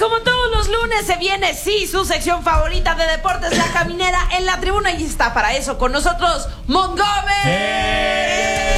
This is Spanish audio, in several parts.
como todos los lunes se viene, sí, su sección favorita de deportes, La Caminera en la Tribuna, y está para eso con nosotros, Mon Gómez.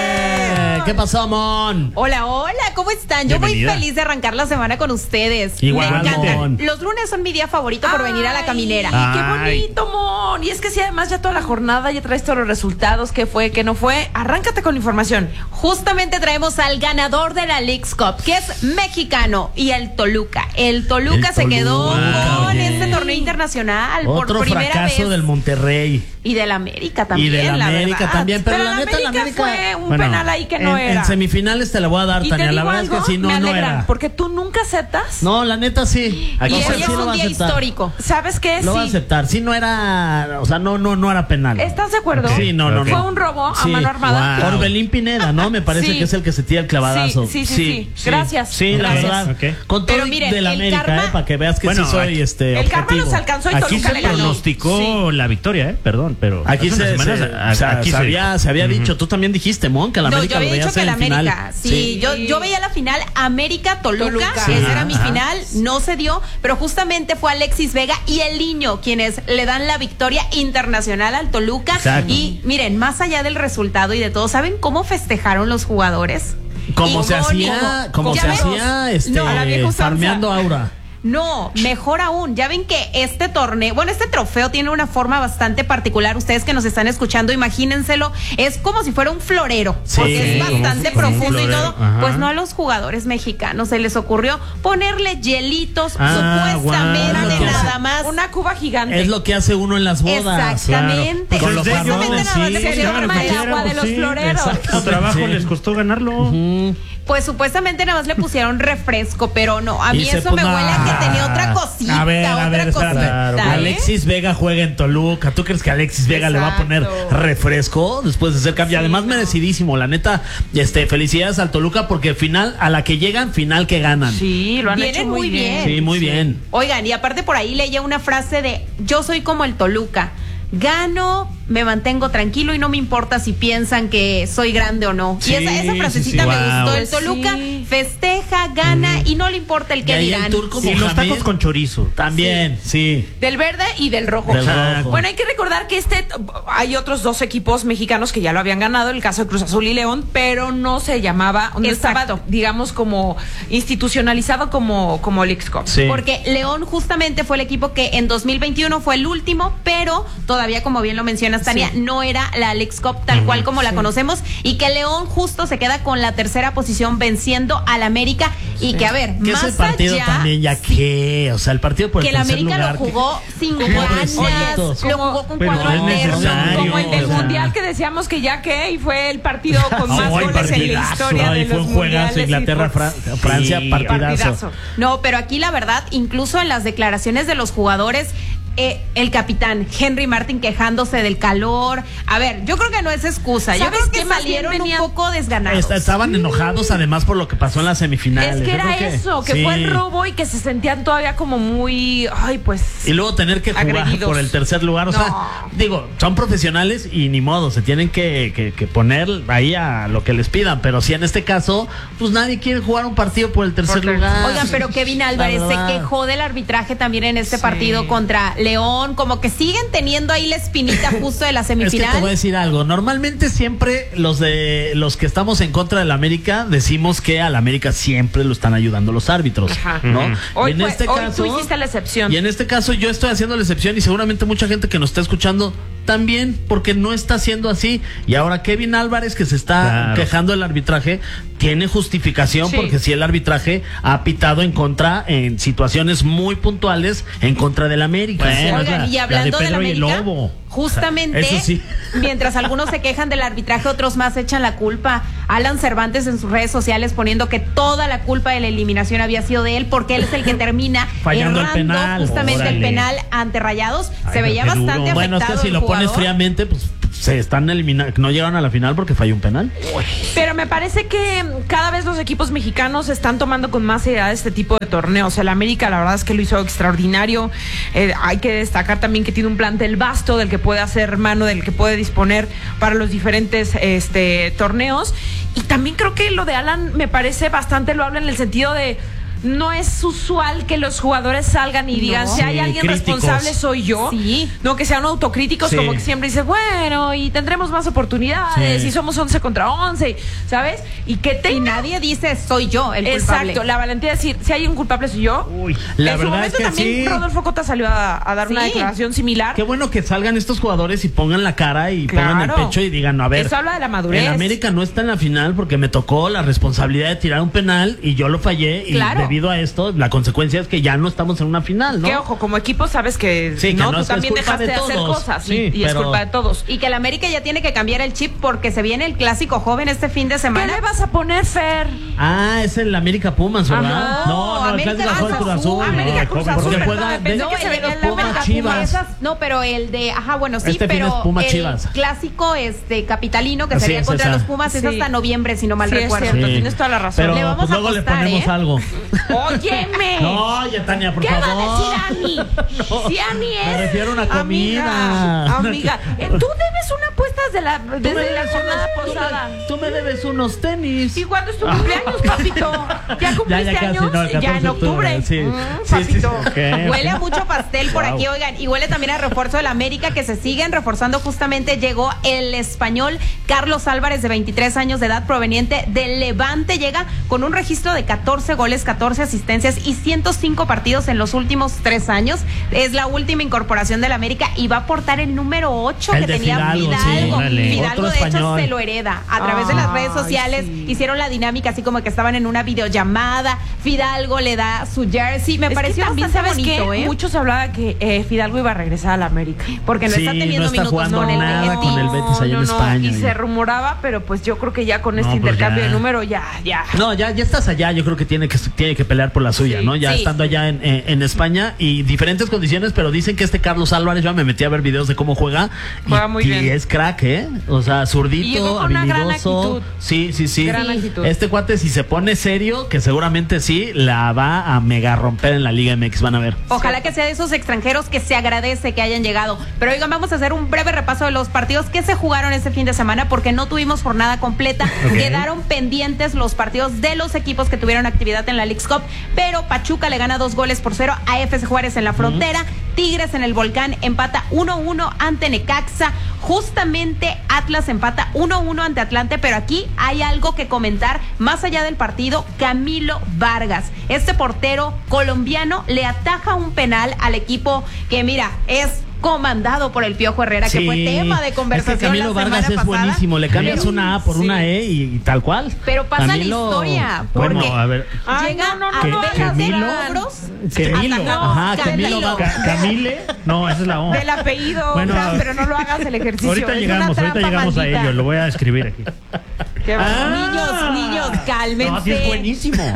¿Qué pasó, Mon? Hola, hola, ¿cómo están? Yo Bienvenida. muy feliz de arrancar la semana con ustedes. Igual, Me encantan. Mon. Los lunes son mi día favorito por venir a La Caminera. Qué bonito, Mon. Y es que si además ya toda la jornada ya traes todos los resultados, qué fue, qué no fue, arráncate con la información. Justamente traemos al ganador de la Leagues Cup, que es mexicano, y el Toluca. El Toluca se quedó con oye. este torneo internacional Otro por primera fracaso vez. del Monterrey. Y del América también, Y del la América verdad. también, pero la la neta, la América América fue un penal ahí que no era. En semifinales te la voy a dar, Y Tania. te La digo verdad algo, es que sí, me no alegra, era. porque tú nunca aceptas. No, la neta sí. Y Aquí hoy sí es lo un va a día aceptar. histórico. ¿Sabes qué? Lo va a Sí. aceptar. Sí, no era. O sea, no era penal. ¿Estás de acuerdo? Sí, no. Fue un robo a Sí. mano armada. Wow. Orbelín Pineda, ¿no? Me parece Sí. que es el que se tira el clavadazo. Sí. Gracias. Sí, la Gracias. verdad. Ok. Con todo Pero miren, de la el América, karma- para que veas que Bueno, sí soy El karma objetivo. nos alcanzó y Aquí Toluca se le ganó. pronosticó la victoria, perdón, pero Aquí hace unas semanas, aquí se había dicho, tú también dijiste, Mon, que la No, América yo lo había dicho veías que en la final. América. Sí, yo veía la final América-Toluca, Toluca. esa era Ajá, mi ajá. final, no se dio, pero justamente fue Alexis Vega y el Niño quienes le dan la victoria internacional al Toluca. Exacto. Y miren, más allá del resultado y de todo, ¿saben cómo festejaron los jugadores? Como se Icónico. hacía, como Ya se ves. hacía, No, a la vieja usanza. farmeando aura. No, mejor aún, ya ven que este torneo, bueno, este trofeo tiene una forma bastante particular. Ustedes que nos están escuchando, imagínenselo, es como si fuera un florero, Sí, porque es como bastante como un profundo y florero, todo. ajá. Pues no a los jugadores mexicanos se les ocurrió ponerle hielitos, Ah, supuestamente guau. nada más. Una cuba gigante. Es lo que hace uno en las bodas. Exactamente. Con los Supuestamente fardones, nada más sí, le Se dio pusieron arma el agua de los floreros. Su trabajo Sí. les costó ganarlo. Pues supuestamente nada más le pusieron refresco, pero no, a mí Dice, eso pues, me huele a que nah. tenía otra cosita, A ver, otra espérate. cosita. ¿eh? Alexis Vega juega en Toluca. ¿Tú crees que Alexis Vega le va a poner Exacto. refresco después de ser cambio? Además, merecidísimo. La neta, felicidades al Toluca porque final, a la que llegan, final que ganan. Sí, lo han Vienen hecho muy bien. Sí, muy bien. Oigan, y aparte por ahí leía una frase de yo soy como el Toluca. Gano, me mantengo tranquilo y no me importa si piensan que soy grande o no. Sí, y esa frasecita sí, me sí. gustó. Wow. El Toluca Sí. festeja, gana y no le importa el Y que ahí dirán. el Turco Y los Mohamed tacos con chorizo. también, sí. Del verde y del rojo. Del rojo. Bueno, hay que recordar que hay otros dos equipos mexicanos que ya lo habían ganado, el caso de Cruz Azul y León, pero no se llamaba, no Exacto. estaba, digamos, como institucionalizado como Leagues Cup. Sí. Porque León justamente fue el equipo que en 2021 fue el último, pero todavía, como bien lo mencionas, Tania, no era la Leagues Cup tal cual como la conocemos, y que León justo se queda con la tercera posición venciendo al América, y que a ver, Que más ese partido allá, también, ya que, o sea, el partido por que el el tercer América lugar. lo jugó sin Pobrecitos. ganas, lo jugó con Pero cuatro es alternos. necesario. Como el del o sea. Mundial que decíamos que ya que, y fue el partido con más Ay, goles en la partidazo, historia ay, de fue los un juegazo, mundiales. Inglaterra, Francia, Sí, partidazo. No, pero aquí la verdad, incluso en las declaraciones de los jugadores, el capitán Henry Martin quejándose del calor. A ver, yo creo que no es excusa. Yo ¿Sabes creo qué que más bien salieron venían? un poco desganados. Estaban enojados además por lo que pasó en las semifinales. Es que Yo era creo eso, que sí. fue el robo y que se sentían todavía como muy, ay, pues. Y luego tener que jugar agredidos. por el tercer lugar. O No. sea, digo, son profesionales y ni modo, se tienen que poner ahí a lo que les pidan. Pero si en este caso, pues nadie quiere jugar un partido por el tercer Porque- lugar. Oigan, pero Kevin Álvarez La se verdad. quejó del arbitraje también en este Sí. partido contra León, como que siguen teniendo ahí la espinita justo de la Es que semifinal. te voy a decir algo. Normalmente siempre los que estamos en contra del América decimos que al América siempre lo están ayudando los árbitros, Ajá. ¿no? Hoy, Y en este hoy caso, tú hiciste la excepción. y en este caso yo estoy haciendo la excepción y seguramente mucha gente que nos está escuchando también, porque no está siendo así. Y ahora Kevin Álvarez, que se está Claro. quejando del arbitraje, tiene justificación Sí. porque si el arbitraje ha pitado en contra en situaciones muy puntuales en contra del América. Bueno, Oigan, y hablando la de del Pedro y el América, Lobo. justamente, Eso sí. mientras algunos se quejan del arbitraje, otros más echan la culpa. Alan Cervantes en sus redes sociales poniendo que toda la culpa de la eliminación había sido de él, porque él es el que termina Fallando el errando penal. justamente el Órale. penal ante Rayados. Se Ay, veía qué duro. bastante Bueno, es que afectado si el lo pones jugador. fríamente, pues se están eliminando, no llegaron a la final porque falló un penal. Pero me parece que cada vez los equipos mexicanos están tomando con más seriedad este tipo de torneos. El América, la verdad es que lo hizo extraordinario. Hay que destacar también que tiene un plantel vasto del que puede hacer mano, del que puede disponer para los diferentes torneos. Y también creo que lo de Alan me parece bastante loable en el sentido de no es usual que los jugadores salgan y digan, si hay Sí, alguien críticos. responsable soy yo. Sí. No, que sean autocríticos, Sí. como que siempre dices, bueno, y tendremos más oportunidades, Sí. y somos 11 contra 11, ¿sabes? Y que Y nadie dice soy yo el culpable. Exacto, la valentía de decir, si hay un culpable soy yo. Uy. La en su verdad momento es que también sí. Rodolfo Cota salió a dar una Sí. declaración similar. Qué bueno que salgan estos jugadores y pongan la cara y pongan el Claro. pecho y digan, a ver, Eso habla de la madurez. el América no está en la final porque me tocó la responsabilidad de tirar un penal y yo lo fallé y Claro. debido a esto la consecuencia es que ya no estamos en una final, ¿no? Que ojo, como equipo sabes que, Sí, que no tú es también culpa dejaste de de hacer todos. cosas Sí, y es pero- culpa de todos. Y que el América ya tiene que cambiar el chip porque se viene el clásico joven este fin de ¿Qué semana. le vas a poner, Fer? Ah, es el América Pumas, ¿verdad? Ajá. No, el América clásico fue el Cruz Cruz Azul. Azul. América Cruz Porque Azul, juega perdón, de- pensé que se el venía el Pumas América Chivas. Pumas. No, pero el de, bueno, sí, Este fin pero es Pumas el Chivas. clásico capitalino que Así sería es, contra esa. los Pumas es Sí. hasta noviembre, si no mal Sí, es recuerdo. cierto. Tienes toda la razón. Pero Le vamos pues a luego le apostar, ponemos ¿eh? algo. Óyeme. No, ya Tania, por ¿Qué favor. va a decir Ani? Si Ani es. Me refiero a una comida. Amiga, tú debes una apuesta desde la jornada posada. Tú me debes unos tenis. ¿Y cuándo es tu cumpleaños, papito? ¿Ya cumpliste casi, años? no, el 14 Ya en de octubre. Sí. Papito. Ok. Huele a mucho pastel por Wow. aquí, oigan, y huele también a refuerzo del América que se siguen reforzando. Justamente llegó el español Carlos Álvarez, de 23 años de edad, proveniente del Levante. Llega con un registro de 14 goles, 14 asistencias y 105 partidos en los últimos 3 años. Es la última incorporación del América y va a portar el número 8 El que de tenía Fidalgo, sí, Fidalgo. órale. Fidalgo, Otro de hecho, español. se lo hereda. A través de las redes Ay, sociales sí. hicieron la dinámica así como que estaban en una videollamada. Fidalgo le da su jersey. Me Es que pareció también, bastante ¿sabes bonito, qué? ¿eh? Muchos hablaban que Fidalgo iba a regresar a la América. Porque no Sí, está teniendo no está minutos jugando con el nada Betis. con el Betis allá en España. Y se rumoraba, pero pues yo creo que ya con este No, pues intercambio ya. de número ya. No, ya estás allá, yo creo que tiene que pelear por la suya, Sí, ¿no? Ya sí. estando allá en España y diferentes condiciones, pero dicen que este Carlos Álvarez, yo me metí a ver videos de cómo juega. Juega muy bien. Y es crack, ¿eh? O sea, Y llegó zurdito, con una gran habilidoso. actitud. Sí. Gran actitud. Este cuate, si se pone serio, que seguramente sí, la va a mega romper en la Liga MX, van a ver. Ojalá que sea de esos extranjeros que se agradece que hayan llegado. Pero oigan, vamos a hacer un breve repaso de los partidos que se jugaron este fin de semana porque no tuvimos jornada completa. Ok. Quedaron pendientes los partidos de los equipos que tuvieron actividad en la Leagues Cup, pero Pachuca le gana 2-0 a FC Juárez en la Frontera. Tigres en el Volcán empata 1-1 ante Necaxa. Justamente Atlas empata 1-1 ante Atlante, pero aquí hay algo que comentar más allá del partido. Camilo Vargas, este portero colombiano, le ataja un penal al equipo que, mira, es comandado por el Piojo Herrera, que Sí. fue tema de conversación Es que Camilo la Vargas semana es pasada. buenísimo, le cambias Pero- una A por una E y tal cual. Pero pasa Camilo- la historia, Bueno, porque a ver. Ay, llega no, a no, velas de Camilo- logros. Camilo. Ajá, Camilo Vargas. Camile. No, esa es la O. Del apellido, Bueno, Fran, pero no lo hagas el ejercicio. Ahorita Es llegamos, una ahorita trampa llegamos a maldita. ello. Lo voy a escribir aquí. Qué Niños, cálmense. No, sí es buenísimo.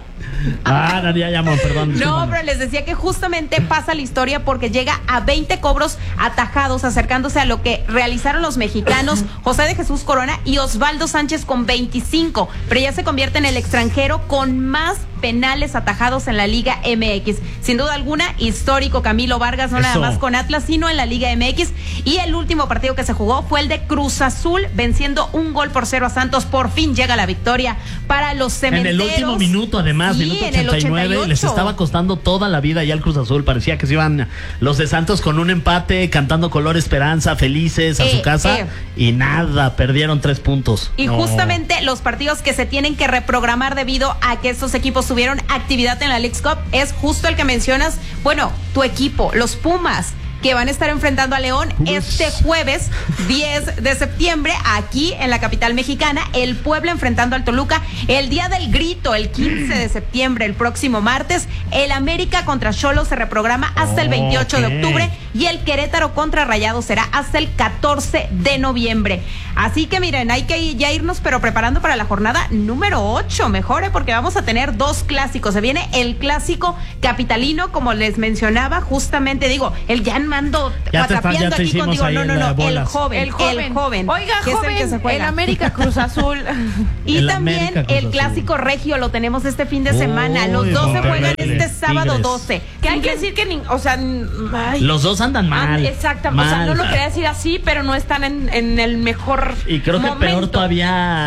Ya llamó, perdón. No, discúlpame. pero les decía que justamente pasa la historia porque llega a 20 cobros atajados, acercándose a lo que realizaron los mexicanos José de Jesús Corona y Osvaldo Sánchez con 25, pero ya se convierte en el extranjero con más penales atajados en la Liga MX. Sin duda alguna, histórico Camilo Vargas, no Eso. nada más con Atlas, sino en la Liga MX. Y el último partido que se jugó fue el de Cruz Azul, venciendo 1-0 a Santos. Por fin llega la victoria para los En cementeros. el último minuto, además, Sí, minuto en el 89, les 88. estaba costando toda la vida ya el Cruz Azul. Parecía que se iban los de Santos con un empate, cantando color esperanza, felices a su casa. Y nada, perdieron 3 puntos. Y No. justamente los partidos que se tienen que reprogramar debido a que estos equipos tuvieron actividad en la Leagues Cup es justo el que mencionas. Bueno, tu equipo, los Pumas, que van a estar enfrentando a León este jueves 10 de septiembre aquí en la capital mexicana. El Puebla enfrentando al Toluca. El Día del Grito, el 15 de septiembre, el próximo martes. El América contra Xolos se reprograma hasta el 28 de Ok. octubre. Y el Querétaro contra Rayados será hasta el 14 de noviembre. Así que miren, hay que ya irnos, pero preparando para la jornada número 8, mejor, porque vamos a tener 2 clásicos. Se viene el clásico capitalino, como les mencionaba, justamente digo, el ya mando Ya te cuatrapeando aquí aquí hicimos contigo. ahí No, el el bolas. joven, El joven. Oiga, que joven, es el que se juega. América Cruz Azul. Y El también América Cruz el Azul. clásico regio lo tenemos este fin de semana. Los Uy, 12 juegan Monterrey, este sábado Tigres. 12. Que hay que decir que, ay, Los dos andan mal. exactamente. O sea, mal. no lo quería decir así, pero no están en el mejor Y creo que momento. peor todavía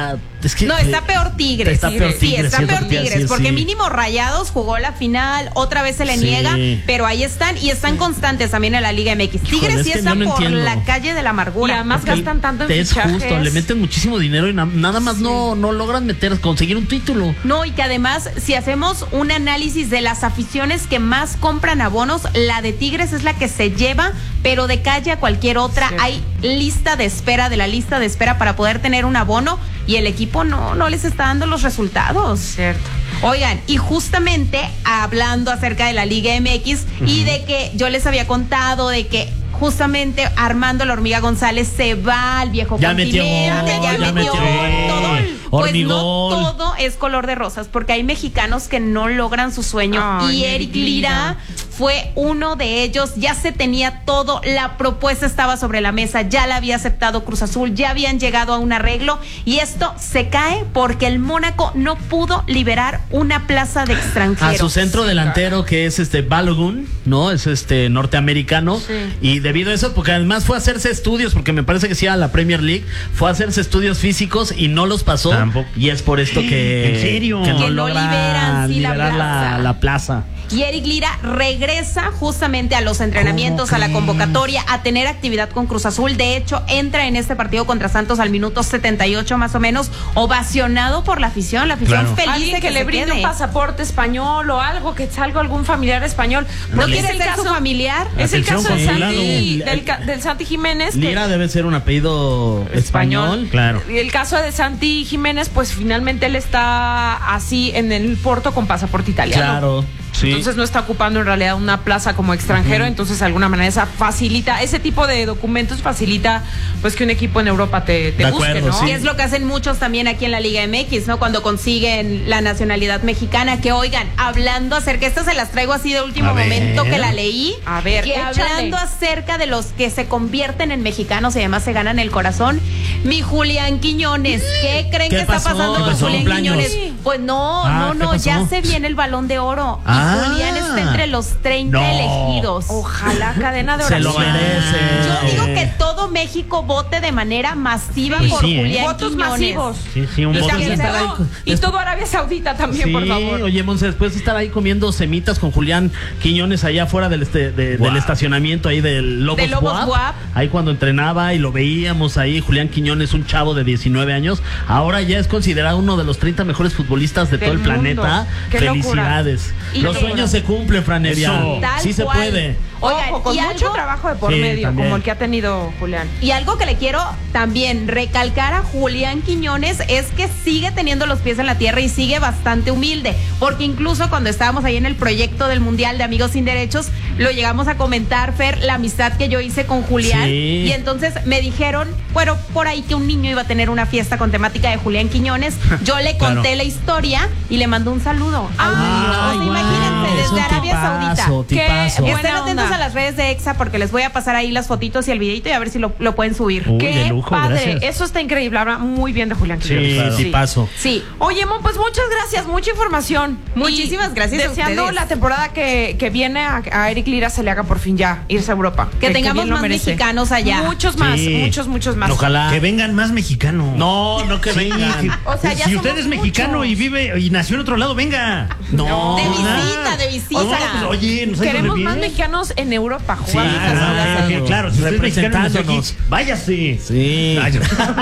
es que No, está peor Tigres. Está peor Sí, Tigres, está sí, es lo peor que te iba a Tigres, decir, porque sí. mínimo Rayados jugó la final, otra vez se le Sí. niega, pero ahí están y están constantes también en la Liga MX. Tigres es sí que está yo no por entiendo. la calle de la Y amargura. además Porque gastan tanto en es fichajes. justo, le meten muchísimo dinero y nada más no logran conseguir un título. No, y que además, si hacemos un análisis de las aficiones que más compran abonos, la de Tigres es la que se lleva, pero de calle a cualquier otra Cierto. hay lista de espera, de la lista de espera para poder tener un abono y el equipo no les está dando los resultados. Cierto. Oigan, y justamente hablando acerca de la Liga MX y de que yo les había contado de que justamente Armando La Hormiga González se va al viejo Ya metió continente, gol, ya ya metió metió gol, todo. gol. Pues no Hormigol. todo es color de rosas, porque hay mexicanos que no logran su sueño. Ay, Y Eric Lira fue uno de ellos. Ya se tenía todo, la propuesta estaba sobre la mesa, ya la había aceptado Cruz Azul, ya habían llegado a un arreglo y esto se cae porque el Mónaco no pudo liberar una plaza de extranjeros. A su centro delantero, que es Balogun, ¿no? Es norteamericano. Sí. Y debido a eso, porque además fue a hacerse estudios, porque me parece que sí a la Premier League, fue a hacerse estudios físicos y no los pasó. Tampoco. Y es por esto que. ¿En serio? Que Que no no logra liberan, sí, la liberar plaza. la plaza. Y Eric Lira regresa justamente a los entrenamientos, ¿Cómo a la crees? convocatoria, a tener actividad con Cruz Azul. De hecho, entra en este partido contra Santos al minuto 78 más o menos, ovacionado por la afición Claro. feliz Alguien de que le se brinde quede. un pasaporte español o algo, que salga algún familiar español. ¿No Porque quiere es el ser su caso- familiar? Es el Atención, caso de consulado. Santi, del Santi Jiménez. que- Lira debe ser un apellido español. Claro. Y el caso de Santi Jiménez, pues finalmente él está así en el Porto con pasaporte italiano. Claro. Sí. Entonces no está ocupando en realidad una plaza como extranjero, entonces de alguna manera esa facilita, ese tipo de documentos facilita pues que un equipo en Europa te De busque, acuerdo, ¿no? sí. Y es lo que hacen muchos también aquí en la Liga MX, ¿no? Cuando consiguen la nacionalidad mexicana, que oigan, hablando acerca, estas se las traigo así de último A ver. momento que la leí. A ver, que échale. hablando acerca de los que se convierten en mexicanos y además se ganan el corazón, mi Julián Quiñones, ¿qué creen ¿Qué que está pasó? pasando ¿Qué con pasó? Julián ¿Cumpleaños? Quiñones? Pues no, ¿Qué pasó? ya se viene el Balón de Oro. Y Ah. Julián está entre los 30 No. elegidos. Ojalá cadena de Se oración. lo merece. Yo digo que todo México vote de manera masiva Pues por sí, ¿eh? Julián Votos Quiñones. masivos. Sí, un Y, voto. también estar ahí con- y todo Arabia Saudita también, por favor. Oye, Monse, después de estar ahí comiendo semitas con Julián Quiñones allá afuera del Guau. estacionamiento ahí del Lobos, De Lobos Buap. ahí cuando entrenaba y lo veíamos ahí, Julián Quiñones, un chavo de 19 años, ahora ya es considerado uno de los 30 mejores futbolistas de Del todo el mundo. planeta. Qué Felicidades. Y Los qué sueños se cumplen, Franevia. Eso. Tal Sí se cual. puede. Oigan, Ojo, con y mucho algo- trabajo de por Sí, medio, también. como el que ha tenido Julián. Y algo que le quiero también recalcar a Julián Quiñones es que sigue teniendo los pies en la tierra y sigue bastante humilde, porque incluso cuando estábamos ahí en el proyecto del Mundial de Amigos Sin Derechos, lo llegamos a comentar, Fer, la amistad que yo hice con Julián. Sí. Y entonces me dijeron, bueno, por ahí que un niño iba a tener una fiesta con temática de Julián Quiñones. Yo le Claro. conté la historia y le mandó un saludo. Ay, Imagínense, es un desde Arabia tipazo, Saudita. tipazo. Qué Estén buena atentos onda. a las redes de EXA porque les voy a pasar ahí las fotitos y el videito y a ver si lo pueden subir. Uy, Qué de lujo, padre. gracias. Eso está increíble. Habla muy bien de Julián Sí, Quiñones. claro. tipazo. Sí. Oye, Mon, pues muchas gracias, mucha información. Muchísimas Y gracias a deseando ustedes. la temporada que viene a Eric Lira se le haga por fin ya irse a Europa. Que tengamos bien lo más merece. mexicanos allá. Muchos más, Sí. muchos más. Ojalá. Que vengan más mexicanos. No que vengan. O sea, ya si somos usted es mexicano muchos. y vive y nació en otro lado, venga. No. De ¿verdad? visita, de visita. No, pues, oye, nos ha ido Queremos re más bien. mexicanos en Europa jugando. Sí, estas claro. ligas. Claro, si usted es mexicano y nació aquí, Representándonos. váyase. Sí. Ay,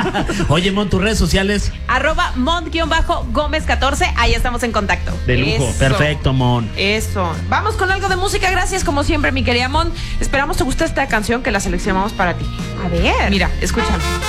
Oye, Mon, tus redes sociales. @mont_gómez14, ahí estamos en contacto. De lujo. Eso. Perfecto, Mon. Eso. Vamos con algo de música. Gracias, como siempre, mi querida Mon. Esperamos te guste esta canción que la seleccionamos para ti. A ver. Mira, escúchalo.